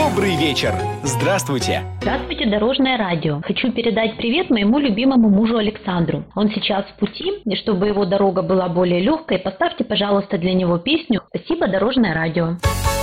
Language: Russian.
Добрый вечер! Здравствуйте! Здравствуйте, Дорожное радио. Хочу передать привет моему любимому мужу Александру. Он сейчас в пути, и чтобы его дорога была более легкой, поставьте, пожалуйста, для него песню «Спасибо, Дорожное радио».